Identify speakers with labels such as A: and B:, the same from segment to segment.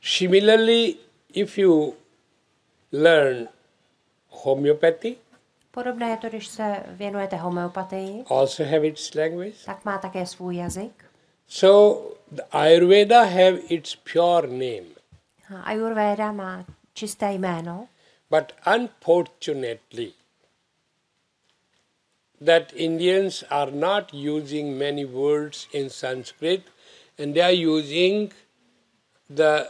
A: Similarly, if you learn homeopathy,
B: Podobné je to, když se věnujete homeopatii,
A: also have its language.
B: tak má také svůj jazyk.
A: So the Ayurveda have its pure name,
B: A Ayurveda má čisté jméno,
A: but unfortunately, that Indians are not using many words in Sanskrit, and they are using the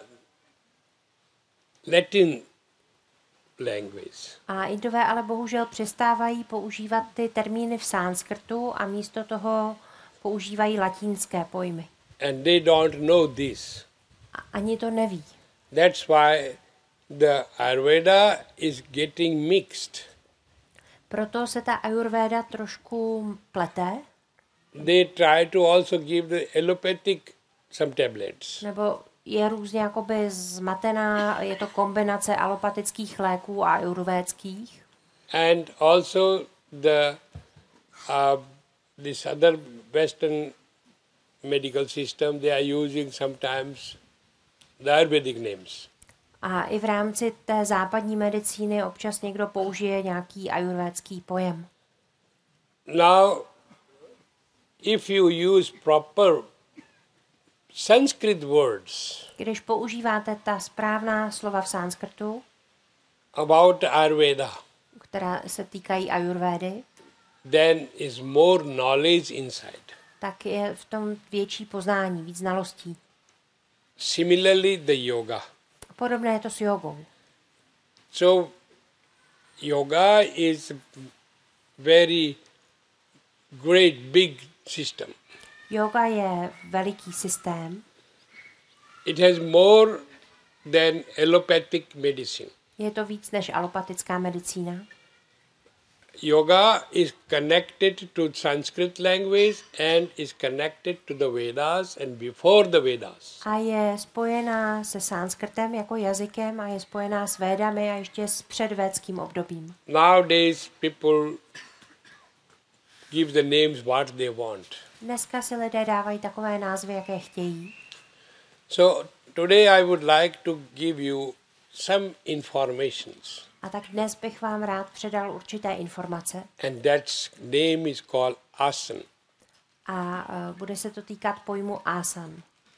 A: Latin language.
B: a Indové ale bohužel přestávají používat ty termíny v sanskrtu a místo toho používají latinské pojmy.
A: And they don't know this.
B: A ani to neví.
A: That's why the Ayurveda is getting mixed.
B: Proto se ta Ayurveda trošku plete,
A: They try to also give the allopathic some tablets.
B: nebo je různě jakoby zmatená, je to kombinace alopatických léků a ayurvédských.
A: And also this other Western medical system, they are using sometimes the Ayurvedic names.
B: A i v rámci té západní medicíny občas někdo použije nějaký ayurvédský pojem.
A: Now, if you use proper Sanskrit words
B: Když používáte ta správná slova v sanskrtu,
A: about Ayurveda,
B: která se týkají ayurvédy,
A: then is more knowledge inside.
B: tak je v tom větší poznání, víc znalostí.
A: Similarly, the yoga.
B: Podobné je to s jogou.
A: So, yoga is a very great big system.
B: Yoga je veliký systém.
A: It has more than allopathic medicine.
B: Je to víc než alopatická medicína.
A: Yoga is connected to Sanskrit language and is connected to the Vedas and before the Vedas.
B: A je spojená se sanskrtem jako jazykem a je spojená s védami a ještě s předvédským obdobím.
A: Nowadays people give the names what they want.
B: Dneska si lidé dávají takové názvy, jaké chtějí.
A: So today I would like to give you some informations,
B: A tak dnes bych vám rád předal určité informace.
A: and that name is called asana.
B: A bude se to týkat pojmu asan.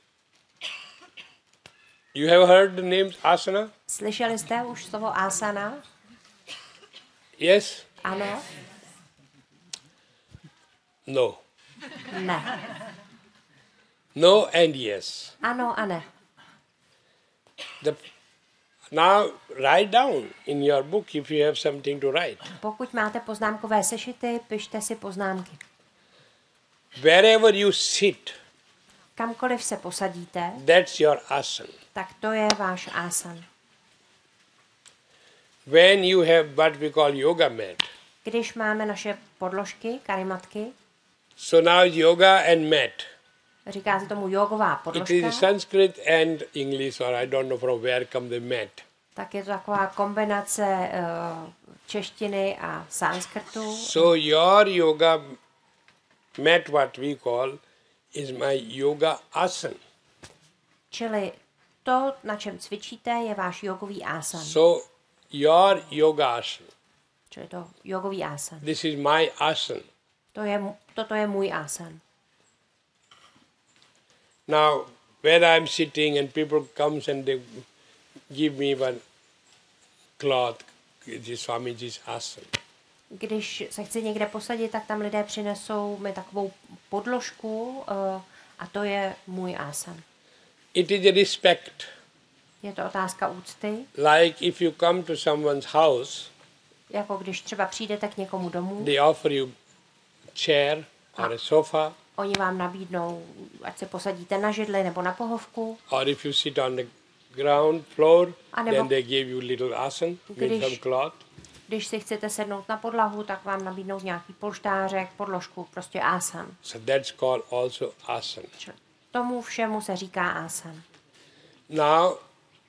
A: You have heard the name asana?
B: Slyšeli jste už slovo asana?
A: Yes?
B: Ano?
A: No.
B: Ne.
A: No and yes.
B: Ano a ne.
A: Now write down in your book if you have something to write.
B: Pokud máte poznámkové sešity, pište si poznámky.
A: Wherever you sit,
B: Kamkoliv se posadíte,
A: that's your asana.
B: tak to je váš asan.
A: When you have what we call yoga mat,
B: Když máme naše podložky, karimatky,
A: so now yoga and mat.
B: říká se tomu jogová
A: It
B: podložka,
A: is Sanskrit and English, or I don't know from where come the mat.
B: tak je to taková kombinace češtiny a sanskrtu.
A: So your yoga mat, what we call, is my yoga asana.
B: Čili to, na čem cvičíte, je váš jogový asan.
A: So your yoga asana.
B: Čili to jogový asan.
A: This is my asana.
B: Toto je můj asan.
A: Now, where I'm sitting and people comes and they give me one cloth, this Swamiji's asana.
B: Když se chci někde posadit, tak tam lidé přinesou mi takovou podložku a to je můj asan.
A: It is a respect.
B: Je to otázka úcty.
A: Like if you come to someone's house,
B: Jako když třeba přijdete k někomu domů,
A: they offer you a chair or a sofa,
B: oni vám nabídnou, ať se posadíte na židli nebo na pohovku.
A: or if you sit on the ground floor,
B: A nebo-
A: then they give you little asana with some cloth.
B: Když si chcete sednout na podlahu, tak vám nabídnou nějaký polštářek, podložku, prostě asan.
A: So that's called also asana.
B: Čili tomu všemu se říká asan.
A: Now,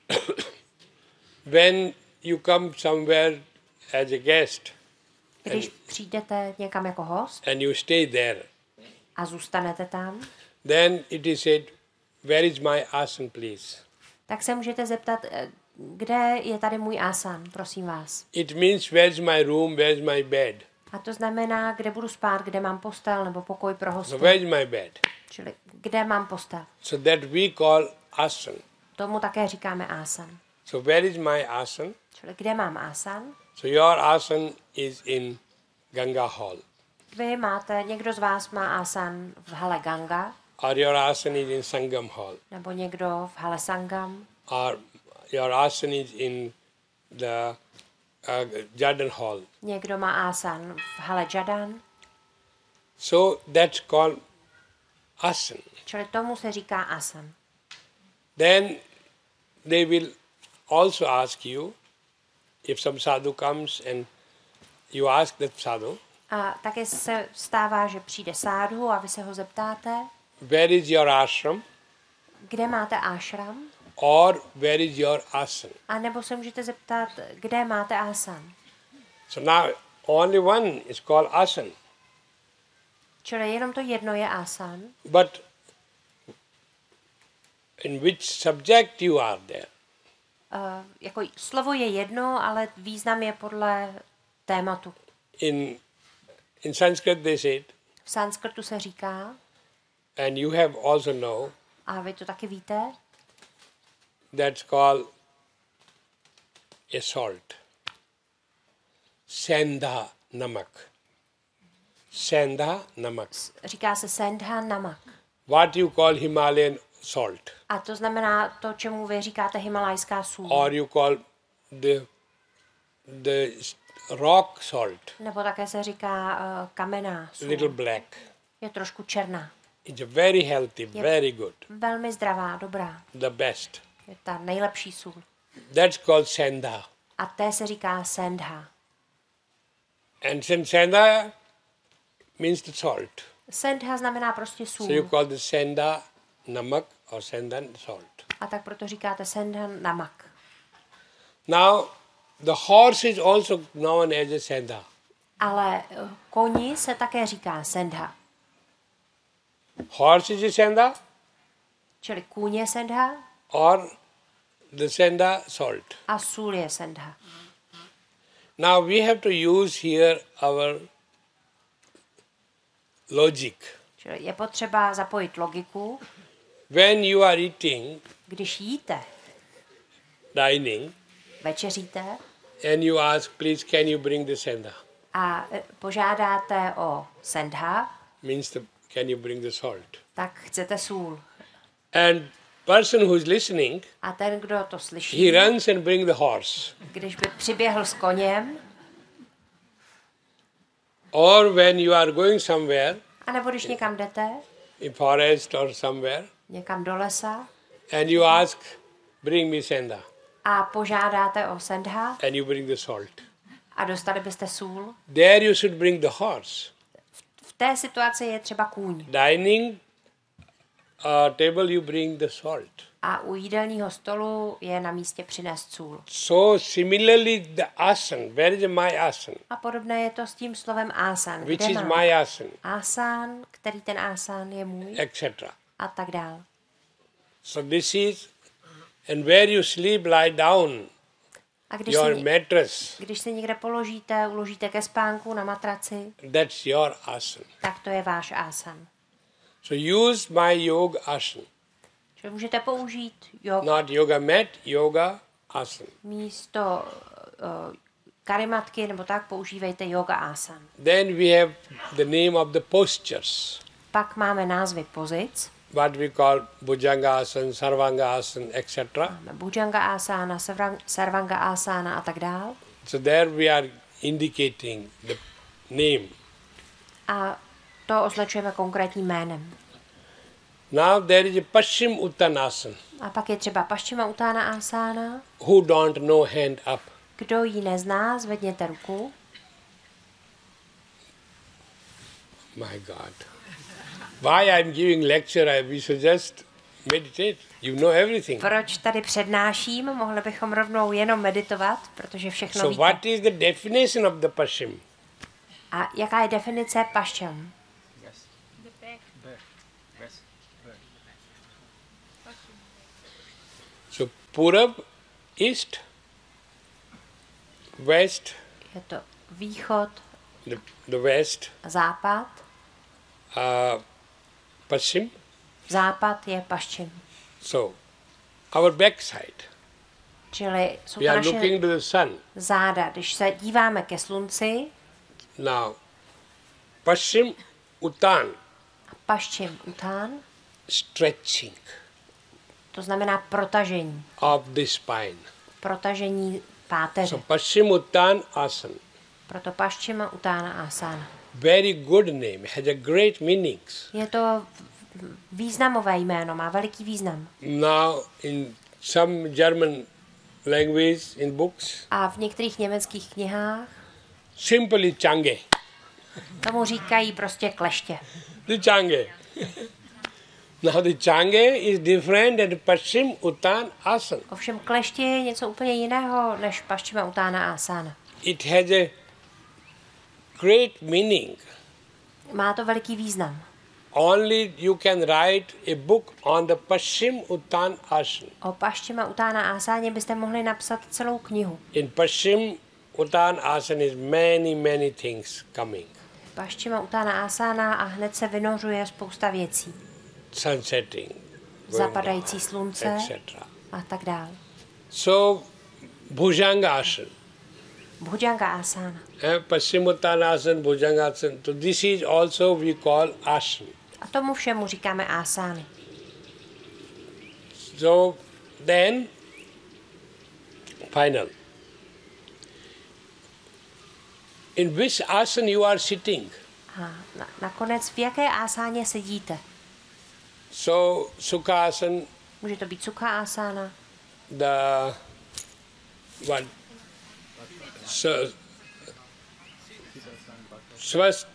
A: when you come somewhere as a guest
B: Když přijdete někam jako host
A: and you stay there,
B: a zůstanete tam,
A: then it is said, where is my asana, please?
B: tak se můžete zeptat, kde je tady můj asan, prosím vás.
A: It means where's my room, where's my bed.
B: A to znamená, kde budu spát, kde mám postel nebo pokoj pro hosty.
A: So where's my bed?
B: Čili kde mám postel.
A: So that we call asan.
B: Tomu také říkáme asan.
A: So where is my asan?
B: Čili kde mám asan?
A: So your asan is in Ganga Hall.
B: Vy máte, někdo z vás má asan v hale Ganga,
A: Or your asan is in Sangam Hall.
B: nebo někdo v hale Sangam,
A: Or your asan is in the Jordan Hall.
B: někdo má asan v hale Jadan,
A: So that's called asan.
B: čili tomu se říká asan.
A: Then they will also ask you, if some sadhu comes and you ask that sadhu,
B: A také se stává, že přijde sádu a vy se ho zeptáte,
A: where is your ashram
B: kde máte ashram,
A: or where is your asan?
B: a nebo se můžete zeptat, kde máte asan.
A: So now only one is called asan.
B: Čili jenom to jedno je asan,
A: But in which subject you are there?
B: jako slovo je jedno, ale význam je podle tématu.
A: In Sanskrit they say it,
B: V sanskrtu se říká,
A: and you have also know,
B: a vy to taky víte,
A: that's called a salt. Sendha namak. Sendha namak.
B: říká se sendha namak.
A: What you call Himalayan salt,
B: A to znamená to, čemu vy říkáte himalajská sůl.
A: or you call the rock salt,
B: Nebo také se říká kamenná sůl.
A: little black.
B: Je trošku černá.
A: It's a very healthy, very good,
B: Velmi zdravá, dobrá.
A: the best.
B: Je ta nejlepší sůl.
A: That's called sendha.
B: A té se říká sendha.
A: And sendha means the salt.
B: Sendha znamená prostě
A: So you
B: sůl.
A: call the sendha namak or sendha salt.
B: A tak proto říkáte sendha namak.
A: Now, the horse is also known as a sendha.
B: Ale koni se také říká sendha.
A: Horse is a sendha
B: Čili kůň je sendha
A: or the sendha salt.
B: a sůl je sendha.
A: Now we have to use here our logic.
B: Čili je potřeba zapojit logiku.
A: When you are eating,
B: Když jíte,
A: dining,
B: večeříte
A: and you ask, please, can you bring the sendha?
B: a požádáte o sendha,
A: Means can you bring the salt?
B: tak chcete sůl.
A: And person who is listening,
B: A ten, kdo to slyší,
A: he runs and bring the horse.
B: když by přiběhl s koněm,
A: Or when you are going somewhere,
B: anebo když někam jdete,
A: in forest or somewhere,
B: někam do lesa
A: and you ask, bring me sendha,
B: a požádáte o sendha
A: and you bring the salt.
B: a dostali byste sůl,
A: There you should bring the horse.
B: v té situaci je třeba kůň.
A: Dining table, you bring the salt.
B: A u jídelního stolu je na místě přinést sůl.
A: So similarly, the asan, where is my asan?
B: A podobné je to s tím slovem asan.
A: Which
B: Kde
A: is
B: mám
A: my asan,
B: asan, který ten asan je můj
A: etc.
B: a tak dál.
A: So this is, and where you sleep, lie down,
B: A když
A: your
B: si,
A: mattress,
B: když se někde položíte, uložíte ke spánku na matraci,
A: that's your asan.
B: tak to je váš asan.
A: So use my yoga asan,
B: Čili můžete použít jogu
A: not yoga mat, yoga asan.
B: místo karimatky, nebo tak používejte yoga asan.
A: Then we have the name of the postures,
B: Pak máme názvy pozic,
A: what we call Bhujanga asan, Sarvanga asan, etc.
B: Bhujanga asana, Sarvanga asana a tak dál.
A: So there we are indicating the name.
B: A to označujeme konkrétním jménem.
A: Now there is a Paschim Uttanasana.
B: A pak je třeba Paschima Uttána asana.
A: Who don't know, hand up.
B: Kdo ji nezná, zvedněte ruku.
A: My God. Why I'm giving lecture, we should just meditate. You know everything.
B: Proč tady přednáším? Mohli bychom rovnou jenom meditovat, protože všechno
A: So
B: víte.
A: what is the definition of the Paschim?
B: A jaká je definice Paschim?
A: So Purab, east, west,
B: Je to východ,
A: the west,
B: západ.
A: Paschim.
B: Západ je paščim.
A: So, our backside.
B: Čili jsou
A: We
B: to
A: are
B: naše
A: looking to the sun.
B: záda. Když se díváme ke slunci,
A: Now, Paschim Utan,
B: paščim után,
A: stretching
B: to znamená protažení.
A: of the spine.
B: Protažení páteře.
A: So, Paschim Utan Asana.
B: Proto paščima utána asana.
A: Very good name, has a great meanings.
B: Je to významové jméno, má veliký význam.
A: Now, in some German language, in books,
B: A v některých německých knihách
A: simply Change.
B: tomu říkají prostě kleště.
A: The Change. Now, the Change is different than Paschim Utan Asana.
B: Ovšem kleště je něco úplně jiného než paščima utána asana.
A: It has a great meaning.
B: Má to veliký význam.
A: Only you can write a book on the Paschim Uttan Asana.
B: O paščima utána asáně byste mohli napsat celou knihu.
A: In Paschim Uttan Asana is many things coming.
B: Paščima utána asána a hned se vynořuje spousta věcí.
A: Sun setting,
B: Zapadající slunce
A: etc.
B: a tak dále.
A: So, Bhujanga Asana.
B: Bhujanga asana.
A: Paschim Uttan Asana, Bhujanga Asana. So this is also we call Asana.
B: A tomu všemu říkáme asány.
A: So then, final. In which asana you are sitting?
B: A nakonec v jaké asáně sedíte?
A: So, Sukhasana,
B: Může to být sukha asana,
A: the what? Swast,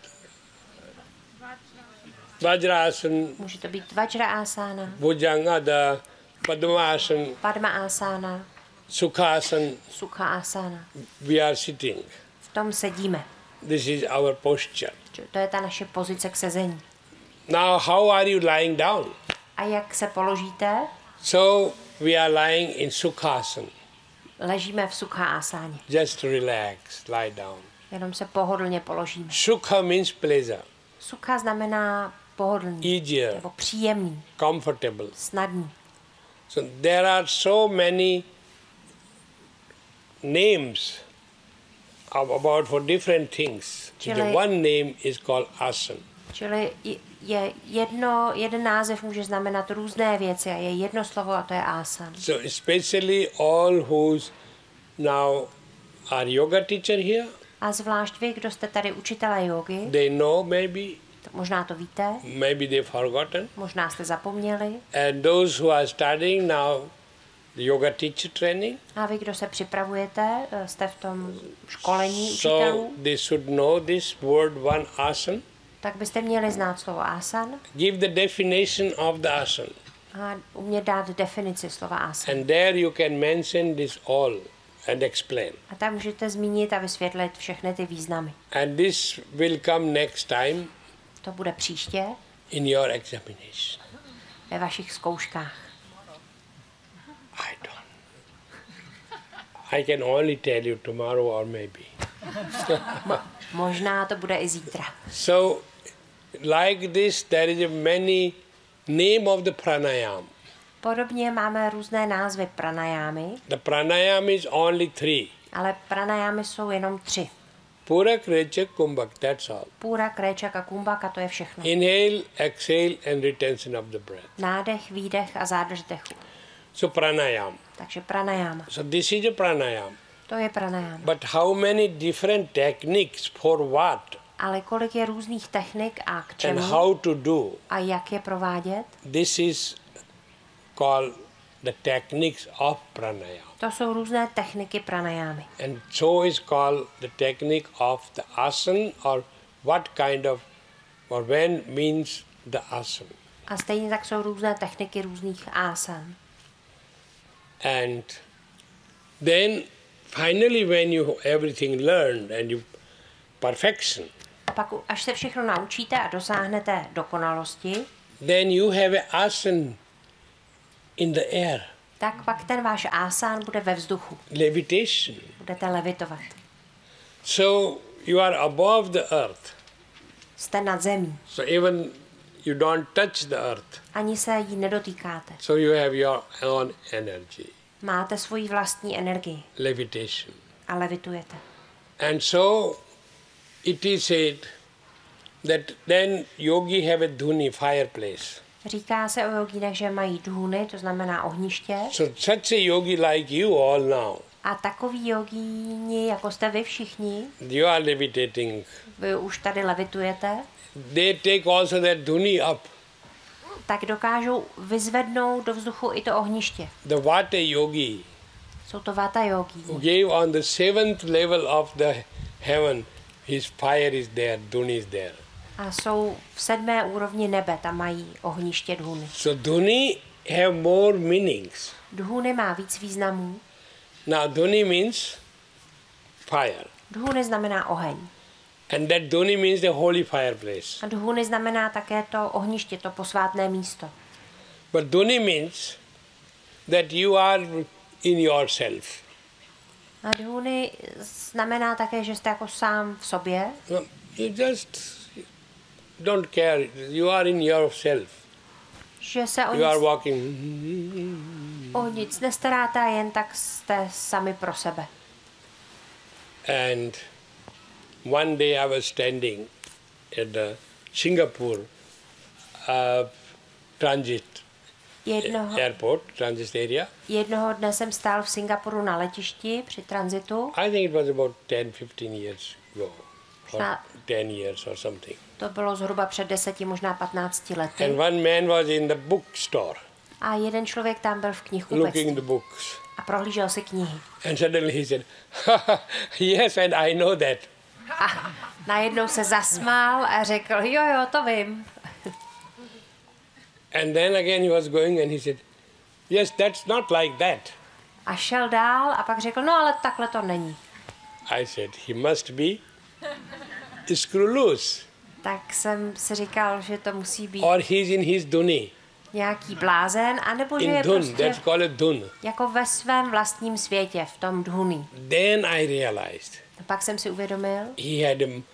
A: Vajrasana,
B: může to být vajra asana,
A: Bhujanga, the Padmasana,
B: padma asana,
A: Sukhasana,
B: sukha asana.
A: we are sitting.
B: V tom sedíme.
A: This is our posture.
B: To je ta naše pozice k sezení.
A: Now, how are you lying down?
B: A jak se položíte?
A: So, we are lying in Sukhasana.
B: Ležíme v sukha asáně.
A: Just relax, lie down.
B: Jenom se pohodlně položíme.
A: Sukha means pleasure,
B: Sukha znamená pohodlný,
A: easier,
B: nebo příjemný,
A: comfortable.
B: snadný.
A: So there are so many names about for different things. The
B: Čili-
A: one name is called asana.
B: Čili je jeden název může znamenat různé věci a je jedno slovo a to je asan.
A: So especially all who's now are yoga teacher here,
B: A zvlášť vy, kdo jste tady učitelé jógy,
A: they know maybe,
B: možná to víte,
A: maybe they've forgotten.
B: možná jste zapomněli.
A: And those who are studying now the yoga teacher training,
B: A vy, kdo se připravujete, jste v tom školení
A: so
B: učitelů,
A: they should know this word one asana.
B: tak byste měli znát slovo asan
A: Give the definition of the asana.
B: a umět dát definici slova asan.
A: And there you can mention this all and explain.
B: A tam můžete zmínit a vysvětlit všechny ty významy.
A: And this will come next time
B: To bude příště
A: in your examination.
B: ve vašich zkouškách.
A: I don't. I can only tell you tomorrow or maybe.
B: Možná to bude i zítra.
A: So, like this, there is a many name of the pranayam.
B: Podobně máme různé názvy pranajámy,
A: The pranayam is only 3.
B: ale pranajámy jsou jenom 3.
A: Pura, Krecha, Kumbhak, that's all.
B: Půra, kréčak a kumbhaka, to je všechno.
A: Inhale, exhale and retention of the breath.
B: Nádech, výdech a zádrž dechu.
A: So pranayam.
B: Takže pranayama.
A: So this is a pranayam.
B: To je pranayama.
A: But how many different techniques for what
B: Ale kolik je různých technik a k
A: and
B: čemu
A: how to do,
B: a jak je provádět,
A: this is called the techniques of pranayam.
B: to jsou různé techniky pranajámy.
A: And so is called the technique of the asana or what kind of or when means the asana.
B: A stejně tak jsou různé techniky různých asan.
A: And then finally when you everything learned and you perfection,
B: A pak, až se všechno naučíte a dosáhnete dokonalosti,
A: then you have a asana in the air.
B: tak pak ten váš asán bude ve vzduchu.
A: Levitation.
B: Budete levitovat.
A: So you are above the earth.
B: Jste nad zemí.
A: So even you don't touch the earth.
B: Ani se jí nedotýkáte.
A: So you have your own energy.
B: Máte svoji vlastní energii
A: Levitation.
B: a levitujete.
A: And so it is said that then yogi have a dhuni fireplace.
B: Říká se o jogínech, že mají dhúny, to znamená ohniště.
A: So such a yogi like you all now,
B: A takový jogíni, jako jste vy všichni,
A: you are levitating.
B: vy už tady levitujete,
A: They take also that dhuni up.
B: tak dokážou vyzvednout do vzduchu i to ohniště.
A: The Vata yogi
B: Jsou to vata jogíni.
A: gave on the 7th level of the heaven, his fire is there, dhuni is there.
B: A jsou v 7. úrovni nebe, tam mají ohniště dhúny.
A: So dhuni have more meanings.
B: Dhúny má víc významů.
A: Now dhuni means fire.
B: Dhúny znamená oheň.
A: And that dhuni means the holy fireplace.
B: A dhúny znamená také to ohniště, to posvátné místo.
A: But dhuni means that you are in yourself.
B: A dhúny znamená také, že jste jako sám v sobě.
A: No, you just don't care. You are in yourself.
B: Že se
A: You are walking.
B: o nic nestaráte a jen tak jste sami pro sebe.
A: And one day I was standing at the Singapore transit airport, transit area.
B: Jednoho dne jsem stál v Singapuru na letišti při tranzitu.
A: I think it was about 10-15 years ago. Or
B: Možná
A: 10 years or something.
B: to bylo zhruba před 10, možná 15 lety.
A: And one man was in the bookstore
B: A jeden člověk tam byl v
A: looking
B: knihkupectví
A: the books.
B: a prohlížel si knihy.
A: And suddenly he said, yes, and I know that.
B: A najednou se zasmál a řekl, jo, to vím.
A: And then again he was going and he said, yes, that's not like that.
B: A šel dál a pak řekl, no ale takhle to není.
A: I said, he must be screw loose.
B: Tak jsem si říkal, že to musí být
A: Or he's in his dhuni.
B: nějaký blázen, anebo že
A: In
B: je
A: dhun,
B: prostě
A: that's called a dhun.
B: jako ve svém vlastním světě, v tom dhuni.
A: Then I realized
B: A pak jsem si uvědomil,
A: he had a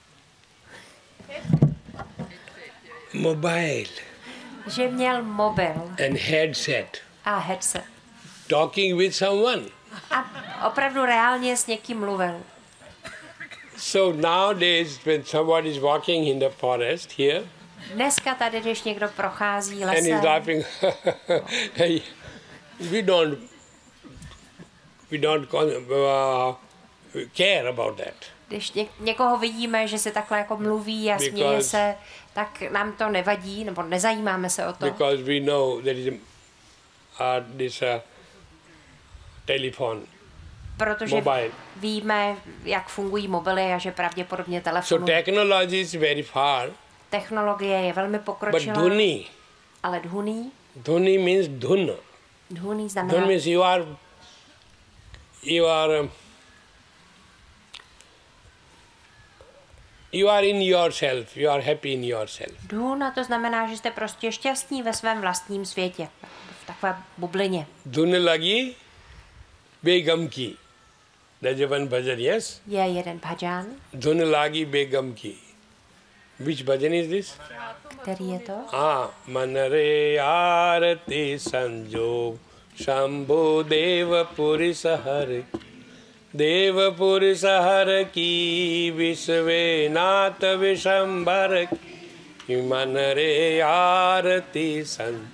A: mobile
B: že měl mobil
A: and headset,
B: a headset.
A: talking with someone.
B: A opravdu reálně s někým mluvil.
A: So nowadays when somebody is walking in the forest here
B: Dneska tady, když někdo prochází
A: and he's
B: lesem
A: laughing, hey, we don't care about that.
B: když někoho vidíme, že se takhle jako mluví a směje se, tak nám to nevadí, nebo nezajímáme se o to.
A: Because we know there is this telephone,
B: Protože
A: mobile.
B: víme, jak fungují mobily a že pravděpodobně
A: So
B: telefonují.
A: technology is very far,
B: Technologie je velmi
A: but
B: pokročilá,
A: dhuni,
B: ale
A: dhuni means dhun.
B: dhuni
A: Dhun
B: znamená,
A: means you are in yourself, you are happy in yourself.
B: dhun a to znamená, že jste prostě šťastní ve svém vlastním světě, v takové bublině.
A: Dhun lagi, begam ki. That's one bhajan, yes?
B: Je jeden bhajan,
A: Dhun lagi begam ki. Which bhajan is this?
B: který je to?
A: Manare arati sanjog shambho deva purisahar deva purisahar ki visve nath vishambhar ki manare arati san.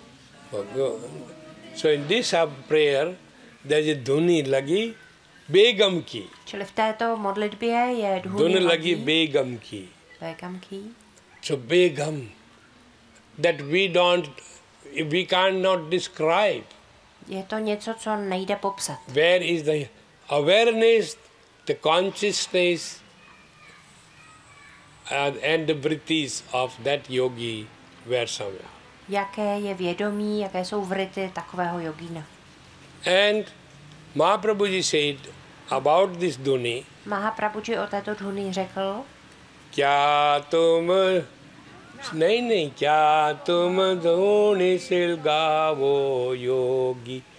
A: So in this prayer there is a dhuni lagi begam ki.
B: Čili v této modlitbě je
A: Dhuni
B: dhuni
A: lagi
B: lagi,
A: begam ki.
B: begam ki.
A: So begam, that we cannot describe.
B: Je to něco, co nejde popsat.
A: Where is the awareness, the consciousness, and the vrittis of that yogi were somewhere.
B: Jaké je vědomí, jaké jsou vrity takového jogína.
A: And Mahaprabhuji said about this dhuni,
B: Mahaprabhuji o této dhuni řekl,
A: kya tum dhuni sil gavo yogi,